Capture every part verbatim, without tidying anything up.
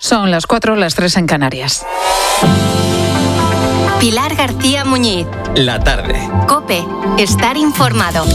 Son las cuatro, las tres en Canarias. Pilar García Muñiz. La tarde. COPE. Estar informado.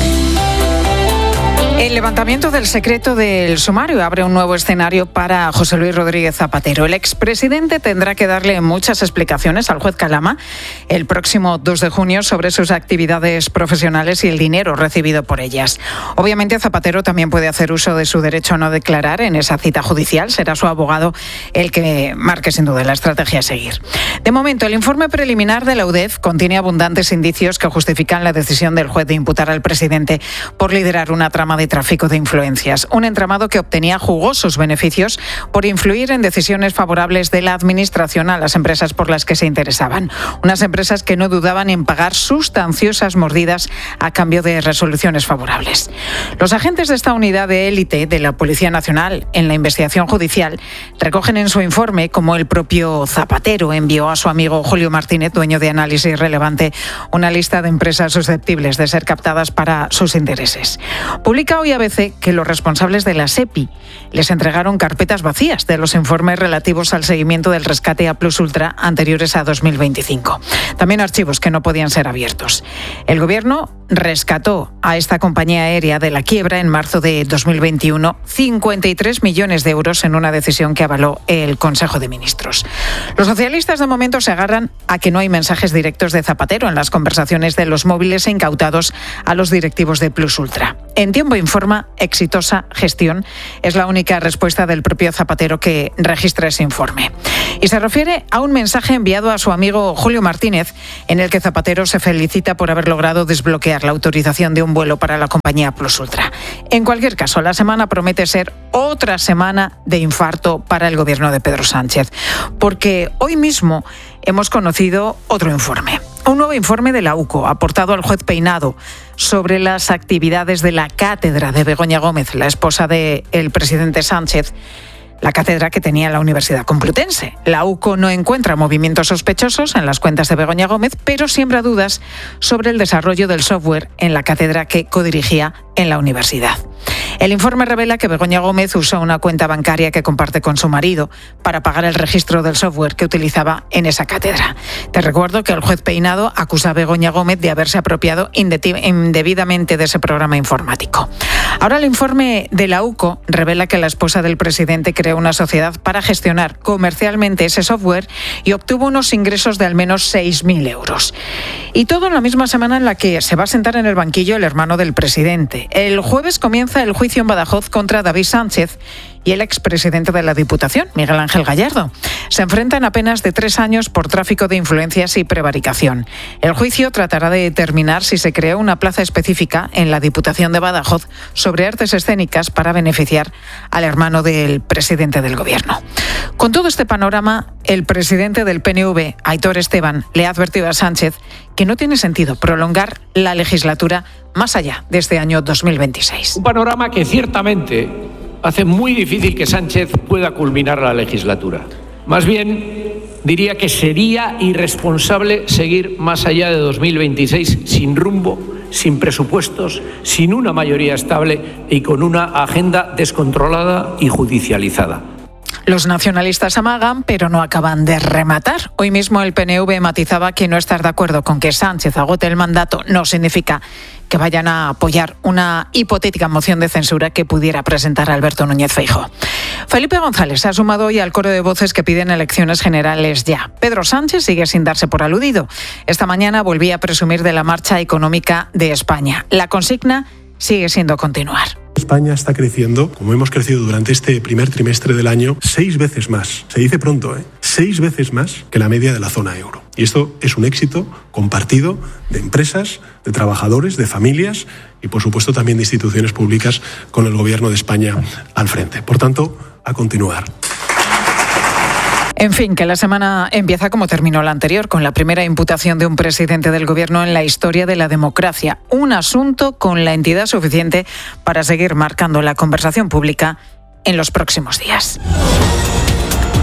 El levantamiento del secreto del sumario abre un nuevo escenario para José Luis Rodríguez Zapatero. El expresidente tendrá que darle muchas explicaciones al juez Calama el próximo dos de junio sobre sus actividades profesionales y el dinero recibido por ellas. Obviamente Zapatero también puede hacer uso de su derecho a no declarar en esa cita judicial. Será su abogado el que marque sin duda la estrategia a seguir. De momento, el informe preliminar de la U D E F contiene abundantes indicios que justifican la decisión del juez de imputar al presidente por liderar una trama de tráfico de influencias, un entramado que obtenía jugosos beneficios por influir en decisiones favorables de la administración a las empresas por las que se interesaban. Unas empresas que no dudaban en pagar sustanciosas mordidas a cambio de resoluciones favorables. Los agentes de esta unidad de élite de la Policía Nacional en la investigación judicial recogen en su informe cómo el propio Zapatero envió a su amigo Julio Martínez, dueño de Análisis Relevante, una lista de empresas susceptibles de ser captadas para sus intereses. Publica hoy A B C que los responsables de la SEPI les entregaron carpetas vacías de los informes relativos al seguimiento del rescate a Plus Ultra anteriores a dos mil veinticinco. También archivos que no podían ser abiertos. El gobierno rescató a esta compañía aérea de la quiebra en marzo de dos mil veintiuno, cincuenta y tres millones de euros en una decisión que avaló el Consejo de Ministros. Los socialistas de momento se agarran a que no hay mensajes directos de Zapatero en las conversaciones de los móviles incautados a los directivos de Plus Ultra. En Tiempo informa, exitosa gestión es la única respuesta del propio Zapatero que registra ese informe. Y se refiere a un mensaje enviado a su amigo Julio Martínez, en el que Zapatero se felicita por haber logrado desbloquear la autorización de un vuelo para la compañía Plus Ultra. En cualquier caso, la semana promete ser otra semana de infarto para el gobierno de Pedro Sánchez, porque hoy mismo hemos conocido otro informe. Un nuevo informe de la U C O, aportado al juez Peinado, sobre las actividades de la cátedra de Begoña Gómez, la esposa del presidente Sánchez, la cátedra que tenía la Universidad Complutense. La U C O no encuentra movimientos sospechosos en las cuentas de Begoña Gómez, pero siembra dudas sobre el desarrollo del software en la cátedra que codirigía en la universidad. El informe revela que Begoña Gómez usó una cuenta bancaria que comparte con su marido para pagar el registro del software que utilizaba en esa cátedra. Te recuerdo que el juez Peinado acusa a Begoña Gómez de haberse apropiado indebidamente de ese programa informático. Ahora el informe de la U C O revela que la esposa del presidente creó una sociedad para gestionar comercialmente ese software y obtuvo unos ingresos de al menos seis mil euros. Y todo en la misma semana en la que se va a sentar en el banquillo el hermano del presidente. El jueves comienza el juicio en Badajoz contra David Sánchez y el expresidente de la Diputación, Miguel Ángel Gallardo. Se enfrentan a penas de tres años por tráfico de influencias y prevaricación. El juicio tratará de determinar si se creó una plaza específica en la Diputación de Badajoz sobre artes escénicas para beneficiar al hermano del presidente del Gobierno. Con todo este panorama, el presidente del P N V, Aitor Esteban, le ha advertido a Sánchez que no tiene sentido prolongar la legislatura más allá de este año dos mil veintiséis. Un panorama que ciertamente hace muy difícil que Sánchez pueda culminar la legislatura. Más bien, diría que sería irresponsable seguir más allá de dos mil veintiséis sin rumbo, sin presupuestos, sin una mayoría estable y con una agenda descontrolada y judicializada. Los nacionalistas amagan, pero no acaban de rematar. Hoy mismo el P N V matizaba que no estar de acuerdo con que Sánchez agote el mandato no significa que vayan a apoyar una hipotética moción de censura que pudiera presentar Alberto Núñez Feijóo. Felipe González se ha sumado hoy al coro de voces que piden elecciones generales ya. Pedro Sánchez sigue sin darse por aludido. Esta mañana volvía a presumir de la marcha económica de España. La consigna sigue siendo continuar. España está creciendo, como hemos crecido durante este primer trimestre del año, seis veces más. Se dice pronto, ¿eh? Seis veces más que la media de la zona euro. Y esto es un éxito compartido de empresas, de trabajadores, de familias y, por supuesto, también de instituciones públicas con el Gobierno de España al frente. Por tanto, a continuar. En fin, que la semana empieza como terminó la anterior, con la primera imputación de un presidente del Gobierno en la historia de la democracia. Un asunto con la entidad suficiente para seguir marcando la conversación pública en los próximos días.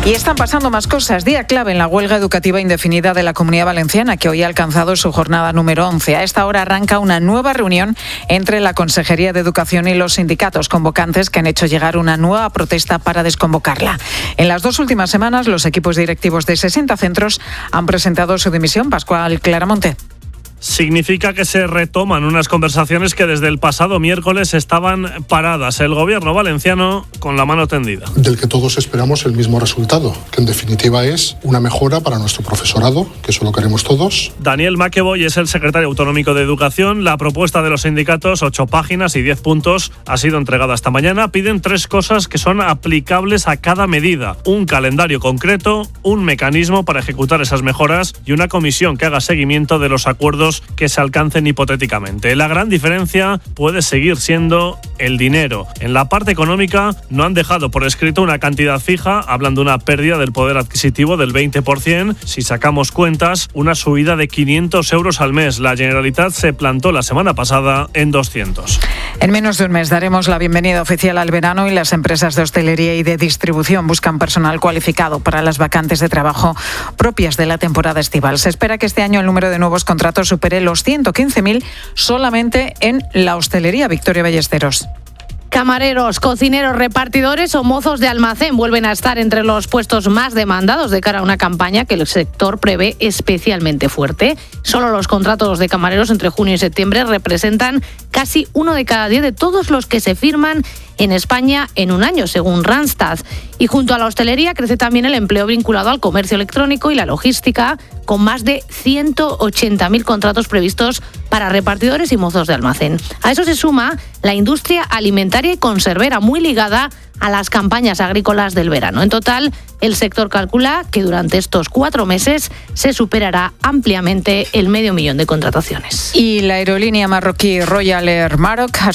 Y están pasando más cosas. Día clave en la huelga educativa indefinida de la Comunidad Valenciana, que hoy ha alcanzado su jornada número once. A esta hora arranca una nueva reunión entre la Consejería de Educación y los sindicatos convocantes, que han hecho llegar una nueva protesta para desconvocarla. En las dos últimas semanas, los equipos directivos de sesenta centros han presentado su dimisión. Pascual Claramonte. Significa que se retoman unas conversaciones que desde el pasado miércoles estaban paradas. El gobierno valenciano con la mano tendida. Del que todos esperamos el mismo resultado, que en definitiva es una mejora para nuestro profesorado, que eso lo queremos todos. Daniel Maqueboy es el secretario autonómico de Educación. La propuesta de los sindicatos, ocho páginas y diez puntos, ha sido entregada esta mañana. Piden tres cosas que son aplicables a cada medida: un calendario concreto, un mecanismo para ejecutar esas mejoras y una comisión que haga seguimiento de los acuerdos que se alcancen hipotéticamente. La gran diferencia puede seguir siendo el dinero. En la parte económica no han dejado por escrito una cantidad fija, hablan de una pérdida del poder adquisitivo del veinte por ciento. Si sacamos cuentas, una subida de quinientos euros al mes. La Generalitat se plantó la semana pasada en doscientos. En menos de un mes daremos la bienvenida oficial al verano y las empresas de hostelería y de distribución buscan personal cualificado para las vacantes de trabajo propias de la temporada estival. Se espera que este año el número de nuevos contratos supere los ciento quince mil solamente en la hostelería. Victoria Ballesteros. Camareros, cocineros, repartidores o mozos de almacén vuelven a estar entre los puestos más demandados de cara a una campaña que el sector prevé especialmente fuerte. Solo los contratos de camareros entre junio y septiembre representan casi uno de cada diez de todos los que se firman en España en un año, según Randstad. Y junto a la hostelería crece también el empleo vinculado al comercio electrónico y la logística, con más de ciento ochenta mil contratos previstos para repartidores y mozos de almacén. A eso se suma la industria alimentaria y conservera, muy ligada a las campañas agrícolas del verano. En total, el sector calcula que durante estos cuatro meses se superará ampliamente el medio millón de contrataciones. Y la aerolínea marroquí Royal Air Maroc ha